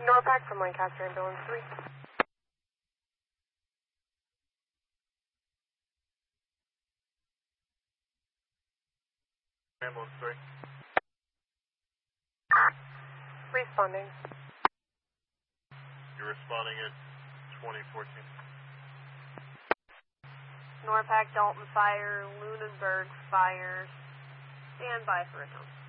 Norpac from Lancaster, ambulance 3. Ambulance 3. Responding. You're responding at 2014. Norpac, Dalton Fire, Lunenburg Fire. Stand by for a tone.